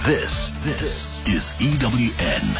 This is EWN.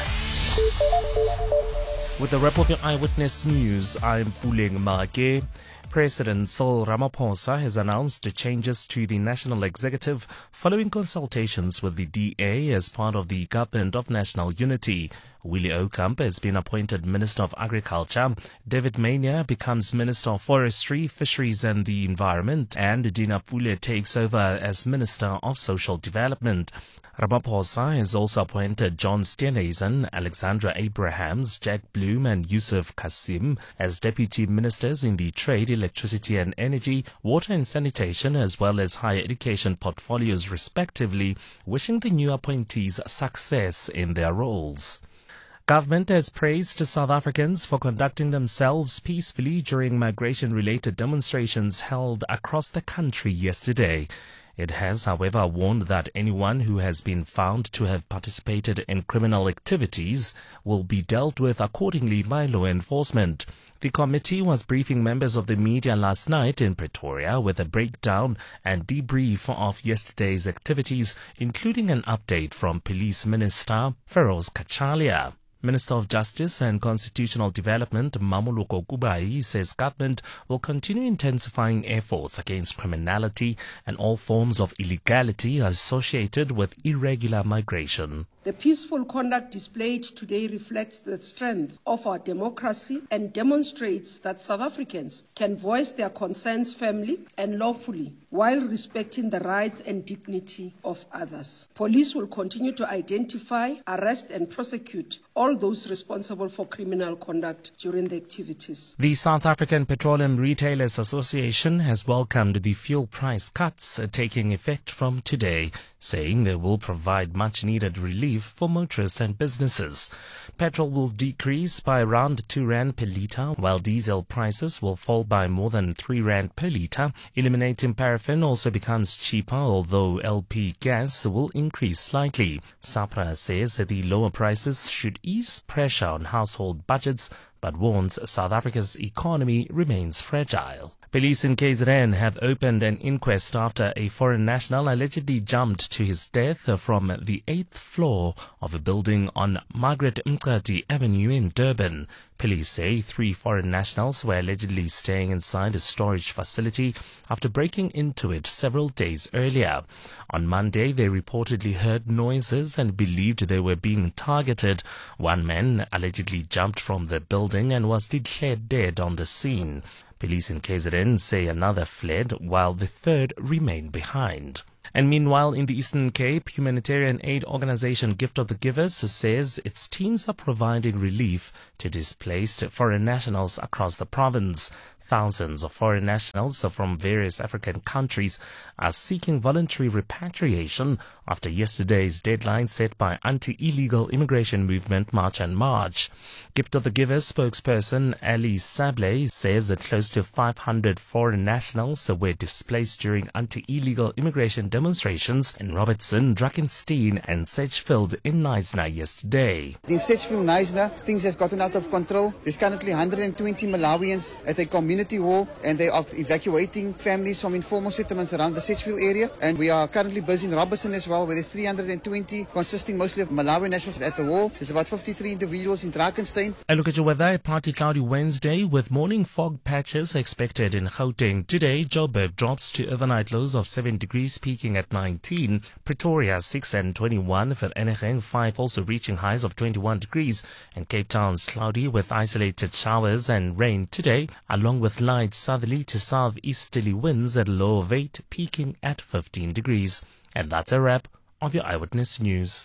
With the wrap of your Eyewitness News, I'm Puleng Make. President Cyril Ramaphosa has announced the changes to the National Executive following consultations with the DA as part of the Government of National Unity. Willie Okamp has been appointed Minister of Agriculture. David Mania becomes Minister of Forestry, Fisheries and the Environment, and Dina Pule takes over as Minister of Social Development. Ramaphosa has also appointed John Steenhuisen, Alexandra Abrahams, Jack Bloom and Yusuf Kasim as Deputy Ministers in the Trade, Electricity and Energy, Water and Sanitation as well as Higher Education portfolios respectively, wishing the new appointees success in their roles. Government has praised South Africans for conducting themselves peacefully during migration-related demonstrations held across the country yesterday. It has, however, warned that anyone who has been found to have participated in criminal activities will be dealt with accordingly by law enforcement. The committee was briefing members of the media last night in Pretoria with a breakdown and debrief of yesterday's activities, including an update from Police Minister Feroz Kachalia. Minister of Justice and Constitutional Development Mamoloko Kubai says government will continue intensifying efforts against criminality and all forms of illegality associated with irregular migration. The peaceful conduct displayed today reflects the strength of our democracy and demonstrates that South Africans can voice their concerns firmly and lawfully while respecting the rights and dignity of others. Police will continue to identify, arrest and prosecute all those responsible for criminal conduct during the activities. The South African Petroleum Retailers Association has welcomed the fuel price cuts taking effect from today, saying they will provide much-needed relief for motorists and businesses. Petrol will decrease by around 2 rand per litre, while diesel prices will fall by more than 3 rand per litre. Eliminating paraffin also becomes cheaper, although LP gas will increase slightly. SAPRA says that the lower prices should ease pressure on household budgets, but warns South Africa's economy remains fragile. Police in KZN have opened an inquest after a foreign national allegedly jumped to his death from the 8th floor of a building on Margaret Mqadi Avenue in Durban. Police say 3 foreign nationals were allegedly staying inside a storage facility after breaking into it several days earlier. On Monday, they reportedly heard noises and believed they were being targeted. One man allegedly jumped from the building and was declared dead on the scene. Police in KZN say another fled while the third remained behind. And meanwhile, in the Eastern Cape, humanitarian aid organization Gift of the Givers says its teams are providing relief to displaced foreign nationals across the province. Thousands of foreign nationals from various African countries are seeking voluntary repatriation after yesterday's deadline set by anti-illegal immigration movement March and March. Gift of the Givers spokesperson Ali Sable says that close to 500 foreign nationals were displaced during anti-illegal immigration demonstrations in Robertson, Drakenstein and Sedgefield in Knysna yesterday. In Sedgefield, Knysna, things have gotten out of control. There's currently 120 Malawians at a community hall, and they are evacuating families from informal settlements around the Sedgefield area. And we are currently busy in Robertson as well, where there's 320, consisting mostly of Malawi nationals at the wall. There's about 53 individuals in Drakenstein. A look at your weather. Partly cloudy Wednesday with morning fog patches expected in Gauteng. Today, Joburg drops to overnight lows of 7 degrees, peaking at 19. Pretoria 6 and 21. Vereeniging 5, also reaching highs of 21 degrees. And Cape Town's cloudy with isolated showers and rain today, along with light southerly to southeasterly winds at a low of 8, peaking at 15 degrees. And that's a wrap of your Eyewitness News.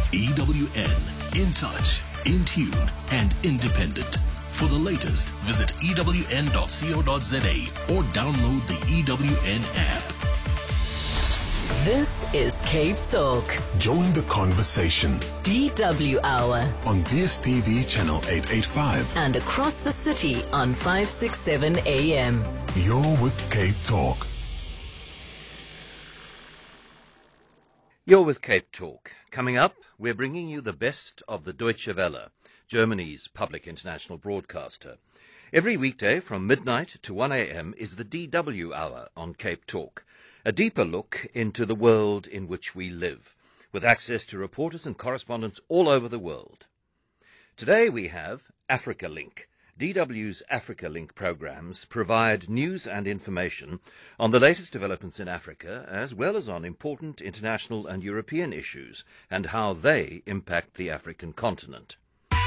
EWN, in touch, in tune and independent. For the latest, visit ewn.co.za or download the EWN app. This is Cape Talk. Join the conversation. DW Hour. On DSTV channel 885. And across the city on 567 AM. You're with Cape Talk. You're with Cape Talk. Coming up, we're bringing you the best of the Deutsche Welle, Germany's public international broadcaster. Every weekday from midnight to 1 a.m. is the DW Hour on Cape Talk, a deeper look into the world in which we live. with access to reporters and correspondents all over the world. Today we have Africa Link. DW's Africa Link programs provide news and information on the latest developments in Africa, as well as on important international and European issues and how they impact the African continent.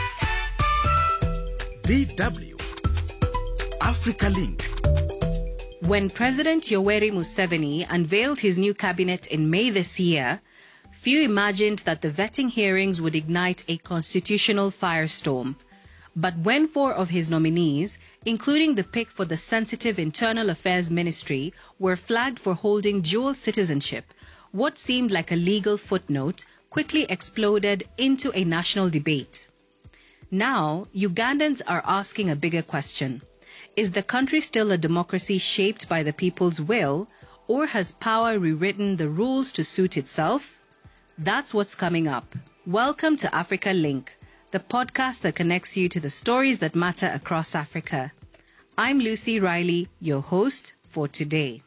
DW Africa Link. When President Yoweri Museveni unveiled his new cabinet in May this year, few imagined that the vetting hearings would ignite a constitutional firestorm. But when 4 of his nominees, including the pick for the sensitive Internal Affairs Ministry, were flagged for holding dual citizenship, what seemed like a legal footnote quickly exploded into a national debate. Now, Ugandans are asking a bigger question. Is the country still a democracy shaped by the people's will, or has power rewritten the rules to suit itself? That's what's coming up. Welcome to Africa Link, the podcast that connects you to the stories that matter across Africa. I'm Lucy Riley, your host for today.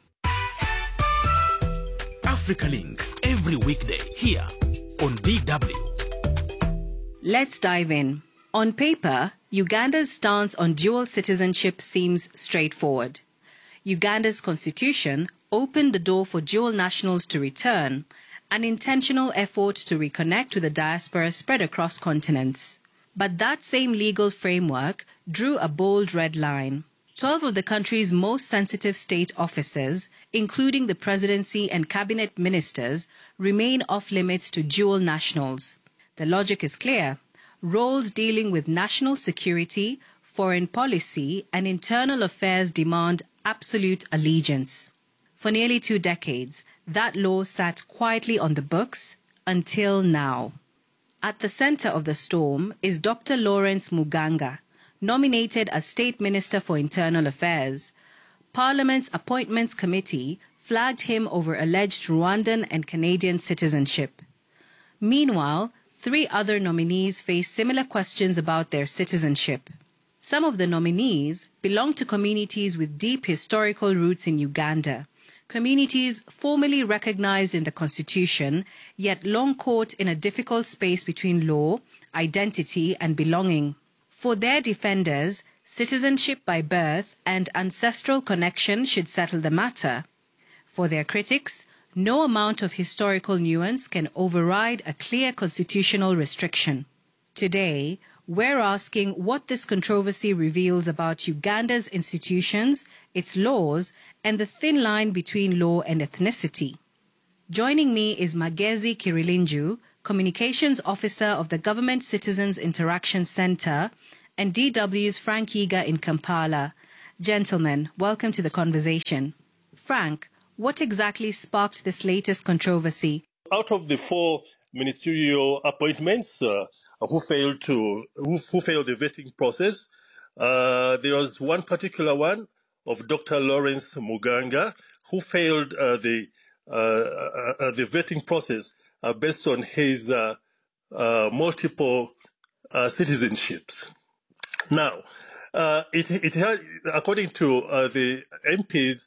Africa Link, every weekday here on DW. Let's dive in. On paper, Uganda's stance on dual citizenship seems straightforward. Uganda's constitution opened the door for dual nationals to return, an intentional effort to reconnect with the diaspora spread across continents. But that same legal framework drew a bold red line. 12 of the country's most sensitive state offices, including the presidency and cabinet ministers, remain off-limits to dual nationals. The logic is clear. Roles dealing with national security, foreign policy, and internal affairs demand absolute allegiance. For nearly 2 decades, that law sat quietly on the books until now. At the center of the storm is Dr. Lawrence Muganga, nominated as State Minister for Internal Affairs. Parliament's Appointments Committee flagged him over alleged Rwandan and Canadian citizenship. Meanwhile, 3 other nominees face similar questions about their citizenship. Some of the nominees belong to communities with deep historical roots in Uganda, communities formally recognized in the Constitution, yet long caught in a difficult space between law, identity, and belonging. For their defenders, citizenship by birth and ancestral connection should settle the matter. For their critics, no amount of historical nuance can override a clear constitutional restriction. Today, we're asking what this controversy reveals about Uganda's institutions, its laws, and the thin line between law and ethnicity. Joining me is Magezi Kirilinju, Communications Officer of the Government Citizens Interaction Center, and DW's Frank Yiga in Kampala. Gentlemen, welcome to the conversation. Frank, what exactly sparked this latest controversy? Out of the 4 ministerial appointments who failed the vetting process, there was one particular one of Dr. Lawrence Muganga who failed the vetting process based on his multiple citizenships. Now, it had, according to the MPs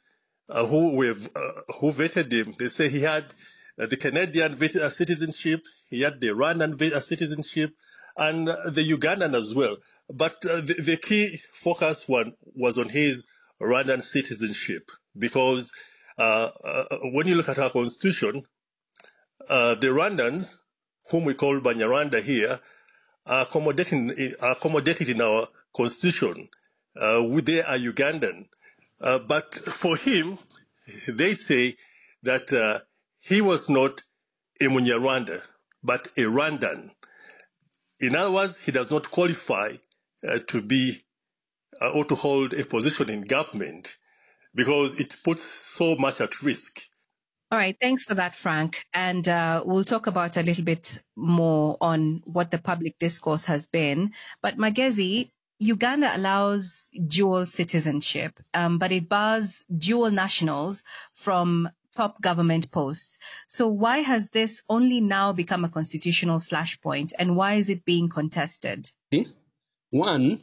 who vetted him, they say he had the Canadian citizenship, he had the Rwandan citizenship, and the Ugandan as well. But the key focus one was on his Rwandan citizenship, because when you look at our constitution, the Rwandans, whom we call Banyarwanda here, are accommodated in our constitution. They are Ugandan. But for him, they say that he was not a Munyarwanda, but a Rwandan. In other words, he does not qualify to be or to hold a position in government because it puts so much at risk. All right, thanks for that, Frank. And we'll talk about a little bit more on what the public discourse has been. But Magezi, Uganda allows dual citizenship, but it bars dual nationals from top government posts. So why has this only now become a constitutional flashpoint, and why is it being contested? One,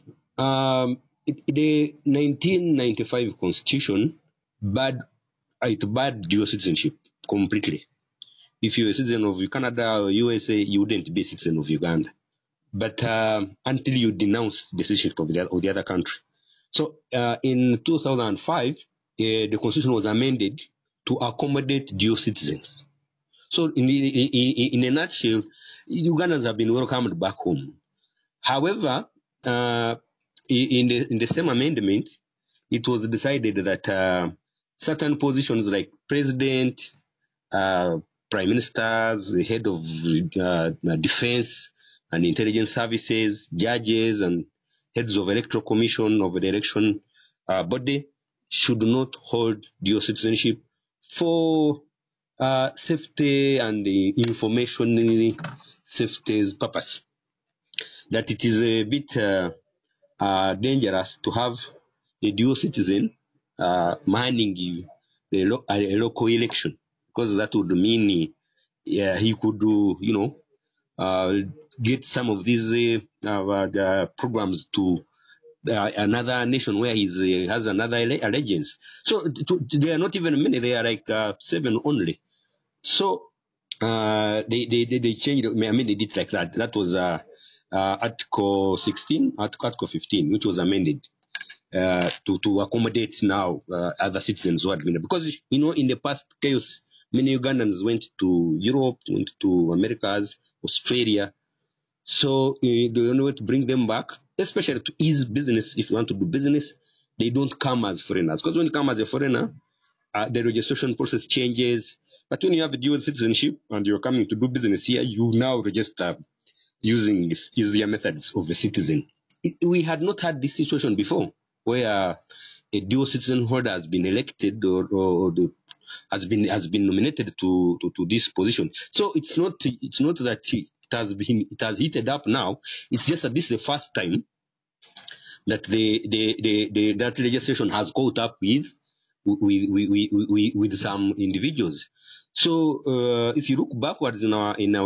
the 1995 constitution barred dual citizenship completely. if you're a citizen of Canada or USA, you wouldn't be a citizen of Uganda. But until you denounce the citizenship of the other country. So in 2005, the constitution was amended to accommodate dual citizens. So in a nutshell, Ugandans have been welcomed back home. However, in the same amendment, it was decided that certain positions like president, prime ministers, the head of defense and intelligence services, judges, and heads of electoral commission of the election body should not hold dual citizenship for safety and information safety's purpose. That it is a bit dangerous to have a dual citizen manning a local election, because that would mean he could get some of these programs to another nation where he has another allegiance. So they are not even many; they are like 7 only. So they changed. I mean, they did like that. That was Article 16, Article 15, which was amended to accommodate now other citizens who had been there. Because in the past chaos, many Ugandans went to Europe, went to Americas, Australia. So the only way to bring them back, especially to ease business, if you want to do business, they don't come as foreigners. Because when you come as a foreigner, the registration process changes. But when you have a dual citizenship and you're coming to do business here, you now register using easier methods of a citizen. We had not had this situation before, where a dual citizen holder has been elected or has been nominated to this position. So it's not that it has heated up now. It's just that this is the first time that that legislation has caught up with some individuals. So if you look backwards in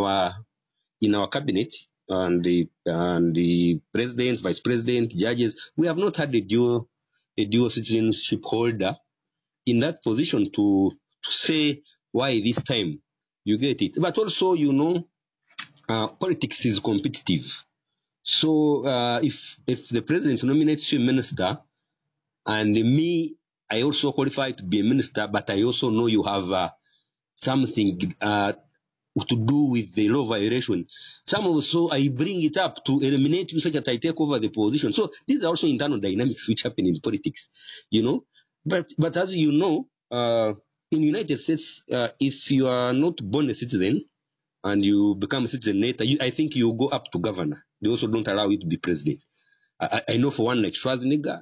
our cabinet and the president, vice president, judges, we have not had a dual citizenship holder in that position to say why this time. You get it. But also, politics is competitive. So if the president nominates you a minister, and me, I also qualify to be a minister, but I also know you have something to do with the law violation. Some of us, so I bring it up to eliminate you such that I take over the position. So these are also internal dynamics which happen in politics, But as you know, in the United States, if you are not born a citizen and you become a citizen later, I think you go up to governor. They also don't allow you to be president. I know for one, like Schwarzenegger,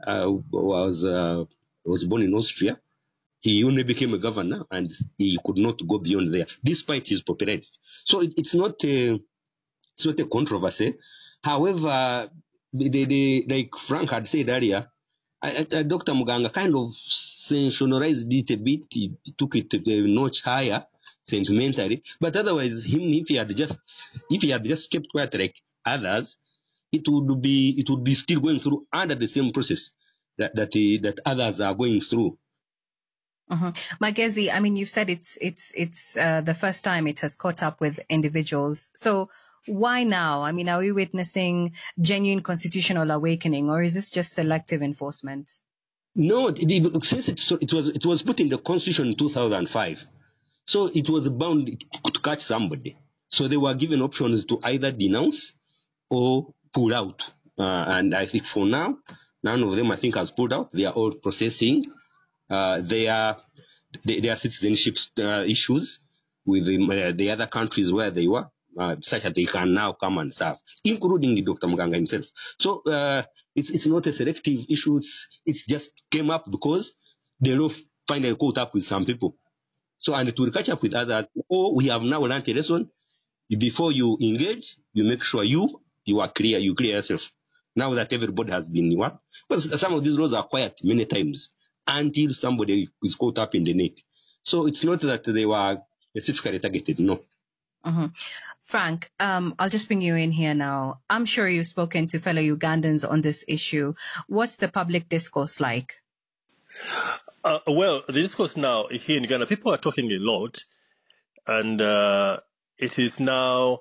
was born in Austria. He only became a governor and he could not go beyond there, despite his popularity. So it's not a controversy. However, like Frank had said earlier, Dr. Muganga kind of sensationalized it a bit. He took it a notch higher, sentimentally. But otherwise, if he had just kept quiet like others, it would be still going through under the same process that others are going through. Mm-hmm. Magezi, I mean, you've said it's the first time it has caught up with individuals. So why now? I mean, are we witnessing genuine constitutional awakening, or is this just selective enforcement? No, since it was put in the Constitution in 2005, so it was bound to catch somebody. So they were given options to either denounce or pull out. And I think for now, none of them, I think, has pulled out. They are all processing their citizenship issues with the other countries where they were, such that they can now come and serve, including Dr. Muganga himself. So it's not a selective issue. It's just came up because the law finally caught up with some people. So, and it will catch up with others. We have now learned a lesson. Before you engage, you make sure you are clear, you clear yourself. Now that everybody has been what? Because some of these laws are quiet many times until somebody is caught up in the net. So it's not that they were specifically targeted, no. Mm-hmm. Frank, I'll just bring you in here now. I'm sure you've spoken to fellow Ugandans on this issue. What's the public discourse like? Well, the discourse now here in Uganda, people are talking a lot. and it is now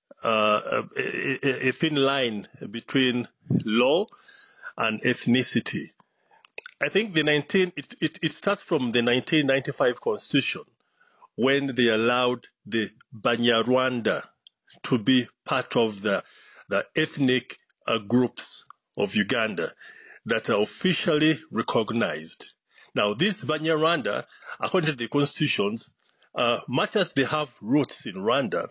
a thin line between law and ethnicity. I think it starts from the 1995 Constitution, when they allowed the Banyarwanda to be part of the ethnic groups of Uganda that are officially recognized. Now, these Banyarwanda, according to the constitutions, much as they have roots in Rwanda,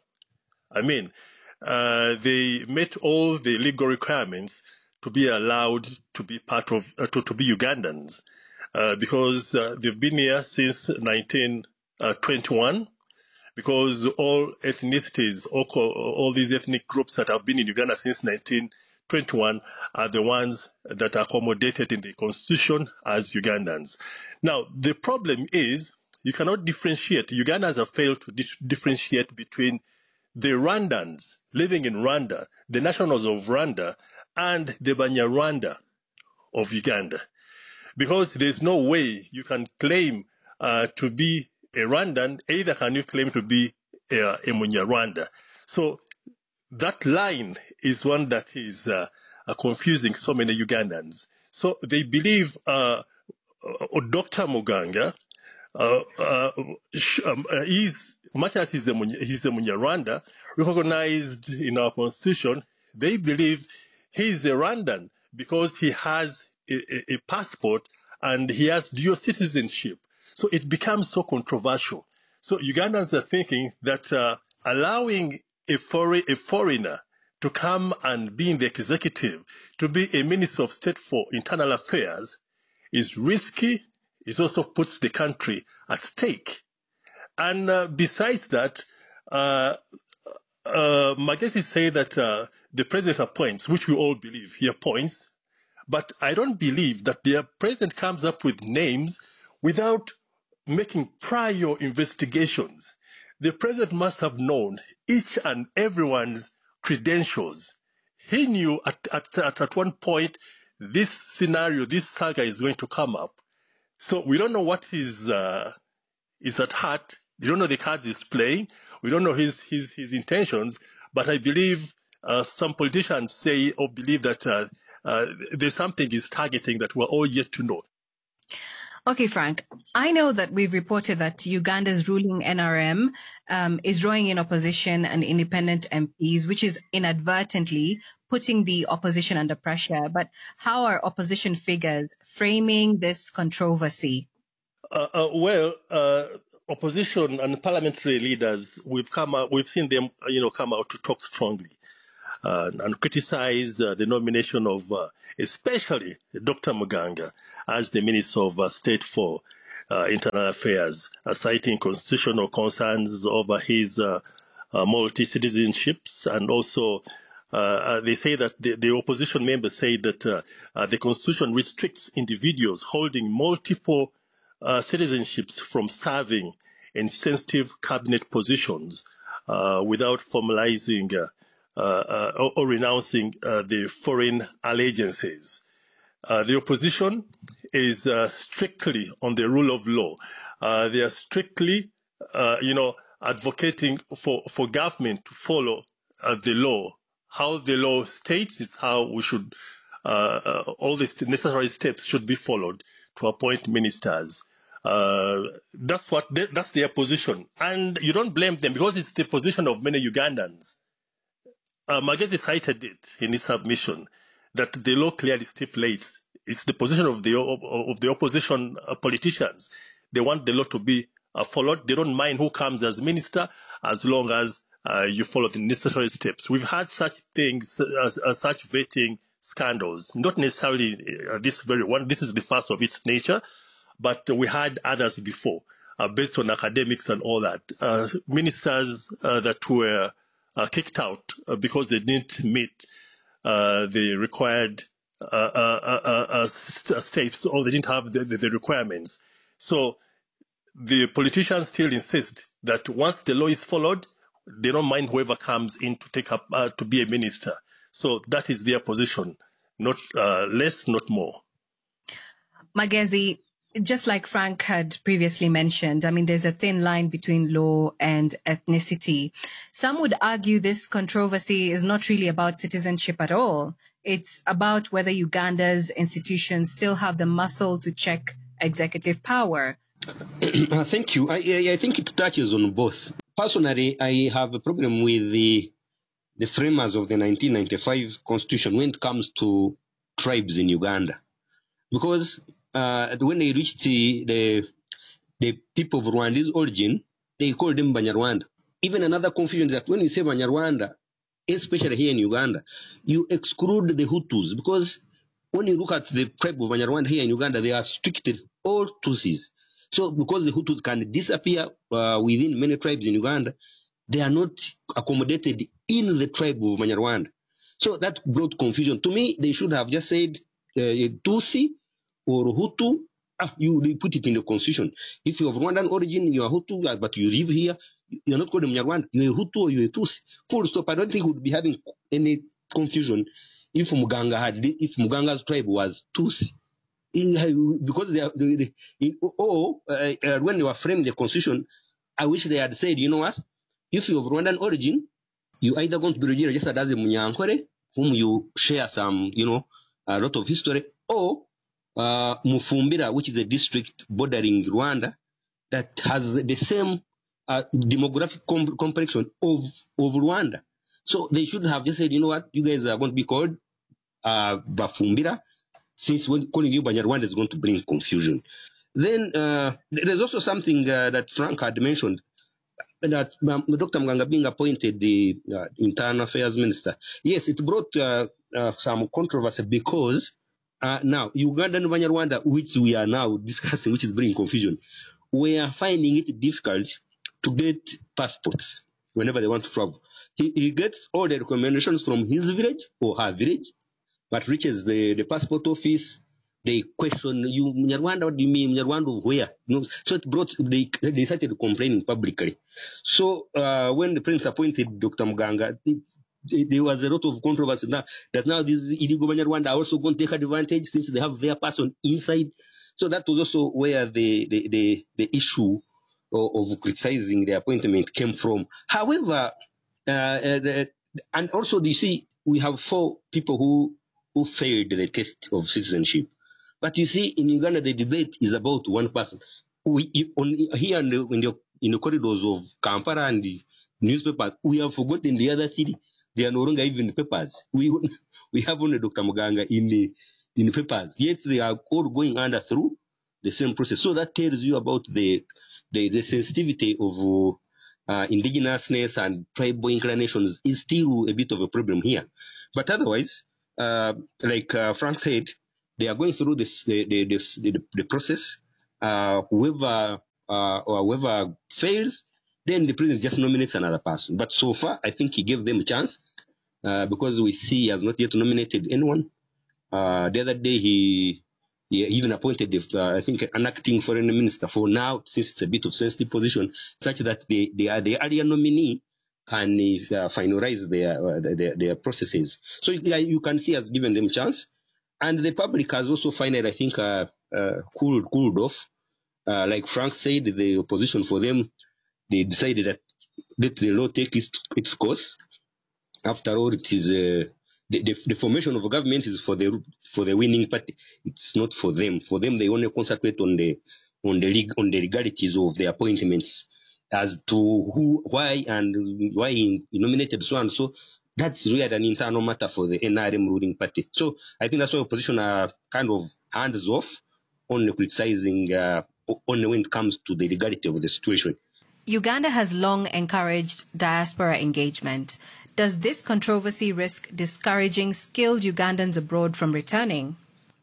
they met all the legal requirements to be allowed to be part of, to be Ugandans, because they've been here since 1921, because all ethnicities, all these ethnic groups that have been in Uganda since 1921 are the ones that are accommodated in the constitution as Ugandans. Now, the problem is you cannot differentiate. Ugandans have failed to differentiate between the Rwandans living in Rwanda, the nationals of Rwanda, and the Banyarwanda of Uganda. Because there's no way you can claim to be a Rwandan, either can you claim to be a Munyarwanda. So that line is one that is confusing so many Ugandans. So they believe Dr. Muganga much as he's a Munyarwanda, recognized in our constitution, they believe he's a Rwandan because he has a passport and he has dual citizenship. So it becomes so controversial. So Ugandans are thinking that allowing a foreigner to come and be in the executive, to be a Minister of State for Internal Affairs, is risky. It also puts the country at stake. And besides that, Magesi say that the president appoints, which we all believe he appoints, but I don't believe that the president comes up with names without making prior investigations. The president must have known each and everyone's credentials. He knew at one point this scenario, this saga is going to come up. So we don't know what is at heart. We don't know the cards he's playing. We don't know his intentions. But I believe some politicians say or believe that there's something he's targeting that we're all yet to know. Okay, Frank, I know that we've reported that Uganda's ruling NRM is drawing in opposition and independent MPs, which is inadvertently putting the opposition under pressure. But how are opposition figures framing this controversy? Opposition and parliamentary leaders, we've seen them, come out to talk strongly and criticize the nomination of, especially Dr. Muganga as the Minister of State for Internal Affairs, citing constitutional concerns over his multi-citizenships, and also they say that the opposition members say that the constitution restricts individuals holding multiple citizenships from serving in sensitive cabinet positions without formalizing or renouncing the foreign allegiances. The opposition is strictly on the rule of law. They are strictly, advocating for government to follow the law. How the law states is how we should, all the necessary steps should be followed to appoint ministers. That's their position. And you don't blame them because it's the position of many Ugandans. Magesi cited it in his submission that the law clearly stipulates it's the position of the opposition politicians. They want the law to be followed. They don't mind who comes as minister as long as you follow the necessary steps. We've had such things, such vetting scandals, not necessarily this very one. This is the first of its nature, but we had others before, based on academics and all that. Ministers that were kicked out because they didn't meet the required steps, or they didn't have the requirements. So the politicians still insist that once the law is followed, they don't mind whoever comes in to take up to be a minister. So that is their position, not less, not more. Magesi, Just like Frank had previously mentioned, I mean, there's a thin line between law and ethnicity. Some would argue this controversy is not really about citizenship at all. It's about whether Uganda's institutions still have the muscle to check executive power. Thank you. I think it touches on both. Personally, I have a problem with the framers of the 1995 constitution when it comes to tribes in Uganda. Because when they reached the people of Rwanda's origin, they called them Banyarwanda. Even another confusion is that when you say Banyarwanda, especially here in Uganda, you exclude the Hutus, because when you look at the tribe of Banyarwanda here in Uganda, they are restricted all Tutsis. So because the Hutus can disappear within many tribes in Uganda, they are not accommodated in the tribe of Banyarwanda. So that brought confusion. To me, they should have just said Tutsi or Hutu. They put it in the constitution. If you have Rwandan origin, you are Hutu, but you live here, you are not called Mnyarwanda. You are Hutu or you are Tutsi. Full stop. I don't think we would be having any confusion if Muganga's tribe was Tutsi. Because when they were framing the constitution, I wish they had said, you know what? If you have Rwandan origin, you either going to be registered as a Munyankore, whom you share some, a lot of history, or Mufumbira, which is a district bordering Rwanda that has the same demographic complexion of Rwanda. So they should have just said, you know what, you guys are going to be called Bafumbira, since when calling you Banyarwanda is going to bring confusion. Then there's also something that Frank had mentioned, that Dr. Muganga being appointed the Internal Affairs Minister. Yes, it brought some controversy because now Uganda and Banyarwanda, which we are now discussing, which is bringing confusion, we are finding it difficult to get passports whenever they want to travel. He gets all the recommendations from his village or her village, but reaches the passport office, they question you, Mnyarwanda, what do you mean, Mnyarwanda of where? So it brought, they started complaining publicly. So when the prince appointed Dr. Muganga, there was a lot of controversy now that now these illegal Banyarwanda are also going to take advantage since they have their person inside. So that was also where the issue of criticizing the appointment came from. However, and also you see, we have 4 people who failed the test of citizenship. But you see, in Uganda, the debate is about one person. Here in the corridors of Kampala and the newspapers, we have forgotten the other 3. They are no longer even papers. We have only Dr. Muganga in the papers. Yet they are all going under through the same process. So that tells you about the sensitivity of indigenousness and tribal inclinations is still a bit of a problem here. But otherwise, like Frank said, they are going through the process. Whoever fails, then the president just nominates another person. But so far, I think he gave them a chance because we see he has not yet nominated anyone. The other day, he even appointed, I think, an acting foreign minister for now, since it's a bit of sensitive position, such that the earlier nominee can finalize their processes. So you can see he has given them a chance. And the public has also finally, I think, cooled off. Like Frank said, the opposition for them, they decided that let the law take its course. After all, it is the formation of a government is for the winning party. It's not for them. For them, they only concentrate on the legalities of the appointments as to why he nominated so and so. That's really an internal matter for the NRM ruling party. So I think that's why opposition are kind of hands off on criticizing only when it comes to the legality of the situation. Uganda has long encouraged diaspora engagement. Does this controversy risk discouraging skilled Ugandans abroad from returning?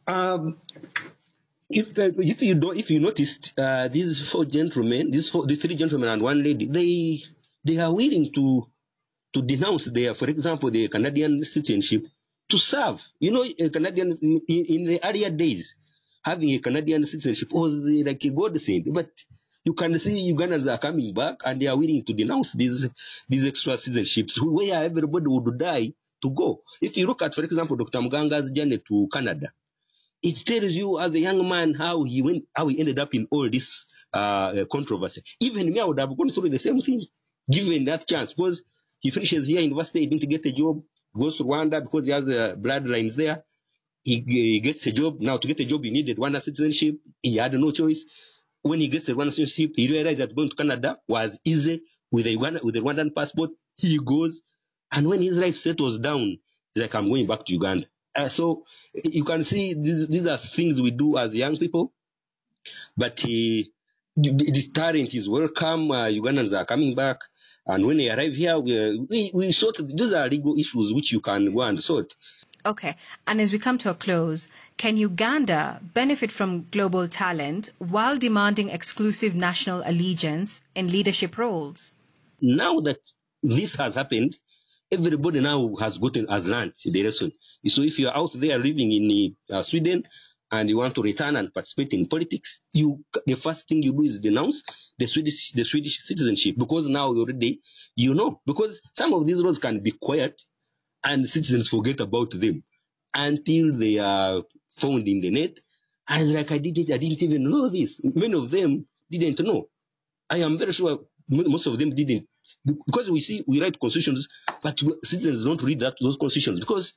If you noticed, these 4 gentlemen, the 3 gentlemen and 1 lady, they are willing to denounce for example, the Canadian citizenship to serve. A Canadian in the earlier days, having a Canadian citizenship was like a godsend. But you can see Ugandans are coming back and they are willing to denounce these extra citizenships where everybody would die to go. If you look at, for example, Dr. Muganga's journey to Canada, it tells you as a young man how he ended up in all this controversy. Even me, I would have gone through the same thing, given that chance, because he finishes here in university, he didn't get a job, goes to Rwanda because he has bloodlines there. He gets a job. Now, to get a job, he needed Rwanda citizenship. He had no choice. When he gets a Rwanda citizenship, he realized that going to Canada was easy with the Rwandan passport. He goes, and when his life settles down, he's like, I'm going back to Uganda. So you can see these are things we do as young people. But this talent is welcome. Ugandans are coming back. And when they arrive here, we sort of, these are legal issues which you can go and sort. Okay. And as we come to a close, can Uganda benefit from global talent while demanding exclusive national allegiance in leadership roles? Now that this has happened, everybody now has learned the lesson. So if you're out there living in Sweden and you want to return and participate in politics, the first thing you do is denounce the Swedish citizenship, because now already you know. Because some of these roles can be quiet and citizens forget about them until they are found in the net. And it's like, I didn't even know this. Many of them didn't know. I am very sure most of them didn't. Because we write constitutions, but citizens don't read those constitutions, because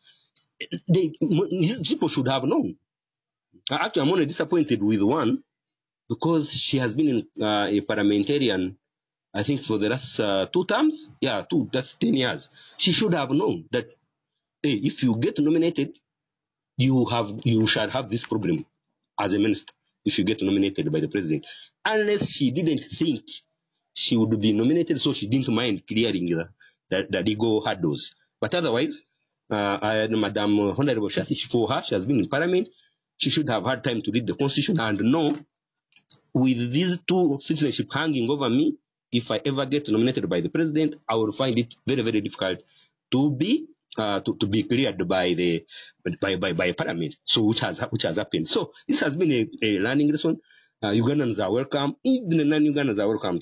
these people should have known. Actually, I'm only disappointed with one, because she has been a parliamentarian, I think, for the last 2 terms. Yeah, 2, that's 10 years. She should have known that, hey, if you get nominated, you shall have this problem as a minister, if you get nominated by the president. Unless she didn't think she would be nominated, so she didn't mind clearing the legal hurdles. But otherwise, Madam Honorable Shasi, for her, she has been in parliament. She should have had time to read the constitution and know, with these 2 citizenship hanging over me, if I ever get nominated by the president, I will find it very, very difficult to be cleared by parliament. So which has happened. So this has been a learning lesson. Ugandans are welcome. Even the non-Ugandans are welcome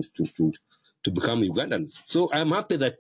to become Ugandans. So I'm happy that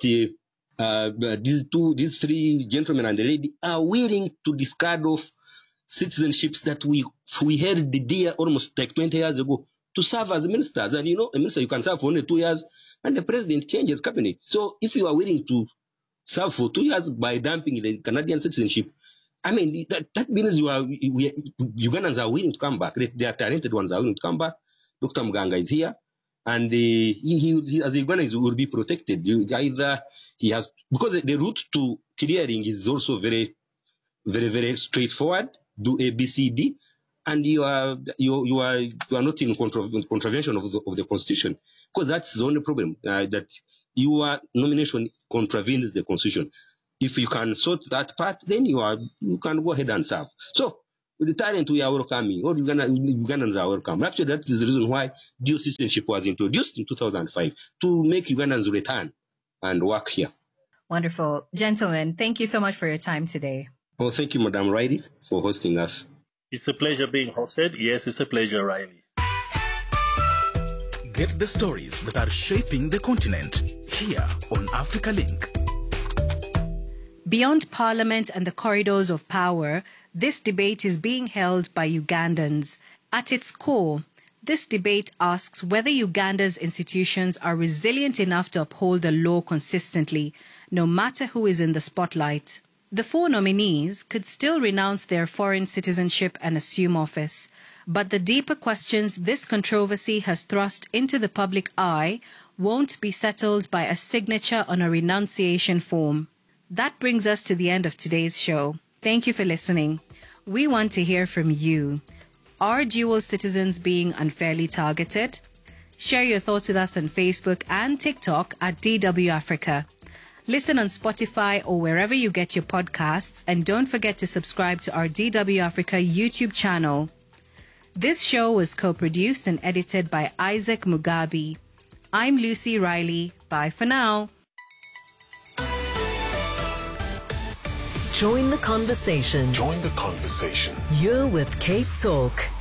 these 3 gentlemen and the lady are willing to discard off citizenships that we held dear almost like 20 years ago to serve as ministers. And you know, a minister, you can serve for only 2 years and the president changes cabinet. So if you are willing to serve for 2 years by dumping the Canadian citizenship, I mean, that means Ugandans are willing to come back. They are talented ones are willing to come back. Dr. Muganga is here, and he as a Ugandan will be protected. Because the route to clearing is also very, very, very straightforward. Do A, B, C, D, and you are not in contravention of the Constitution, because that's the only problem, that your nomination contravenes the Constitution. If you can sort that part, then you can go ahead and serve. So, with the talent, we are welcoming. All Ugandans are welcome. Actually, that is the reason why dual citizenship was introduced in 2005, to make Ugandans return and work here. Wonderful. Gentlemen, thank you so much for your time today. Oh, thank you, Madam Riley, for hosting us. It's a pleasure being hosted. Yes, it's a pleasure, Riley. Get the stories that are shaping the continent here on Africa Link. Beyond Parliament and the corridors of power, this debate is being held by Ugandans. At its core, this debate asks whether Uganda's institutions are resilient enough to uphold the law consistently, no matter who is in the spotlight. The 4 nominees could still renounce their foreign citizenship and assume office, but the deeper questions this controversy has thrust into the public eye won't be settled by a signature on a renunciation form. That brings us to the end of today's show. Thank you for listening. We want to hear from you. Are dual citizens being unfairly targeted? Share your thoughts with us on Facebook and TikTok at DW Africa. Listen on Spotify or wherever you get your podcasts, and don't forget to subscribe to our DW Africa YouTube channel. This show was co-produced and edited by Isaac Mugabe. I'm Lucy Riley. Bye for now. Join the conversation. Join the conversation. You're with Cape Talk.